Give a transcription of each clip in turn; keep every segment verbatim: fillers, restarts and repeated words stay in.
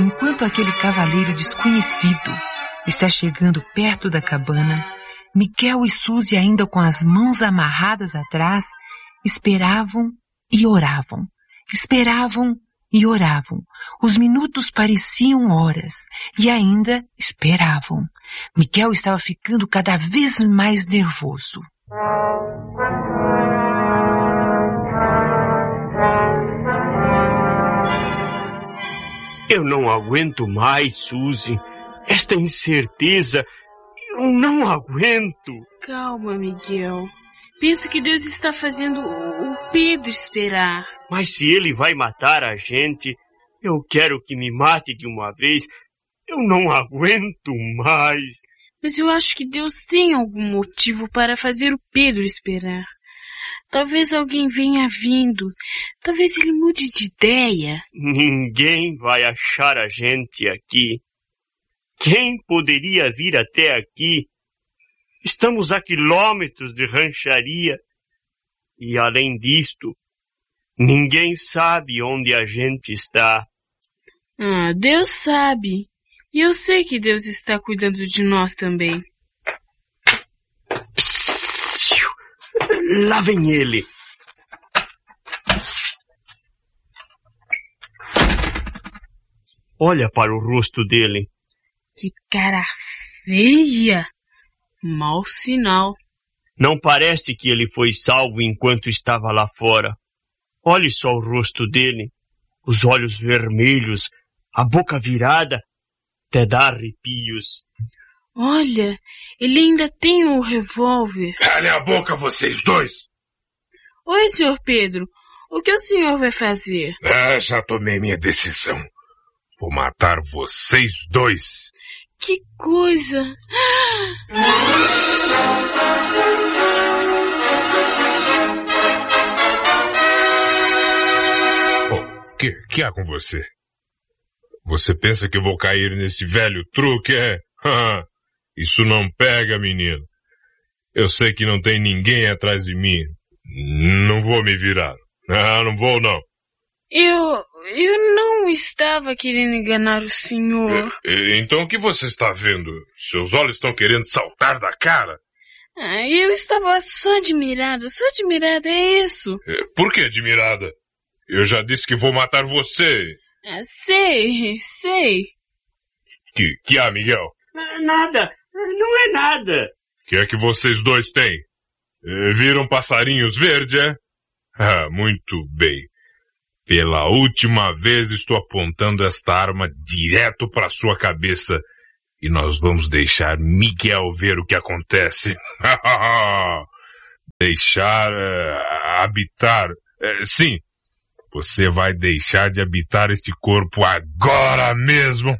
Enquanto aquele cavaleiro desconhecido está chegando perto da cabana, Miguel e Suzy, ainda com as mãos amarradas atrás, esperavam e oravam. Esperavam e oravam. Os minutos pareciam horas e ainda esperavam. Miguel estava ficando cada vez mais nervoso. Eu não aguento mais, Suzy. Esta incerteza, eu não aguento. Calma, Miguel. Penso que Deus está fazendo o Pedro esperar. Mas se ele vai matar a gente, eu quero que me mate de uma vez. Eu não aguento mais. Mas eu acho que Deus tem algum motivo para fazer o Pedro esperar. Talvez alguém venha vindo. Talvez ele mude de ideia. Ninguém vai achar a gente aqui. Quem poderia vir até aqui? Estamos a quilômetros de rancharia. E além disto, ninguém sabe onde a gente está. Ah, Deus sabe. E eu sei que Deus está cuidando de nós também. Lá vem ele. Olha para o rosto dele. Que cara feia. Mau sinal. Não parece que ele foi salvo enquanto estava lá fora. Olhe só o rosto dele. Os olhos vermelhos, a boca virada, até dá arrepios. Olha, ele ainda tem o revólver. Calem a boca, vocês dois! Oi, senhor Pedro. O que o senhor vai fazer? Ah, já tomei minha decisão. Vou matar vocês dois. Que coisa! O que, que há com você? Você pensa que eu vou cair nesse velho truque, é? Isso não pega, menino. Eu sei que não tem ninguém atrás de mim. Não vou me virar. Ah, não vou, não. Eu... eu não estava querendo enganar o senhor. E, e, então o que você está vendo? Seus olhos estão querendo saltar da cara? Ah, eu estava só admirada, só admirada, é isso. Por que admirada? Eu já disse que vou matar você. Ah, sei, sei. Que, que há, Miguel? Nada, não é nada. O que é que vocês dois têm? Viram passarinhos verdes, é? Ah, muito bem. Pela última vez estou apontando esta arma direto para sua cabeça e nós vamos deixar Miguel ver o que acontece. Deixar uh, habitar. Uh, sim, você vai deixar de habitar este corpo agora mesmo.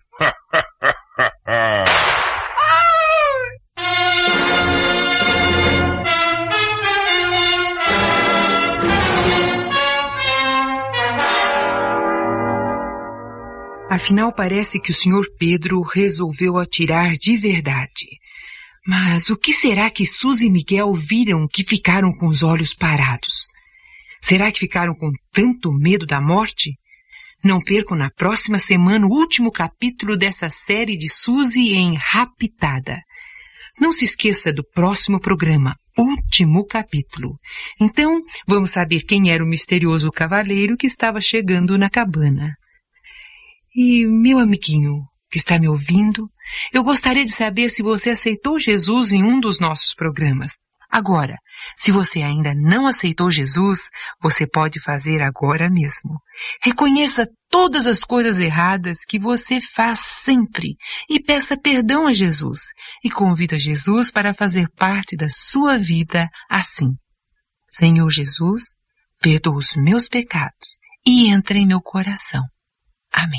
Afinal, parece que o senhor Pedro resolveu atirar de verdade. Mas o que será que Suzy e Miguel viram que ficaram com os olhos parados? Será que ficaram com tanto medo da morte? Não percam na próxima semana o último capítulo dessa série de Suzy em Raptada. Não se esqueça do próximo programa, último capítulo. Então, vamos saber quem era o misterioso cavaleiro que estava chegando na cabana. E, meu amiguinho, que está me ouvindo, eu gostaria de saber se você aceitou Jesus em um dos nossos programas. Agora, se você ainda não aceitou Jesus, você pode fazer agora mesmo. Reconheça todas as coisas erradas que você faz sempre e peça perdão a Jesus. E convida Jesus para fazer parte da sua vida assim. Senhor Jesus, perdoa os meus pecados e entra em meu coração. Amém.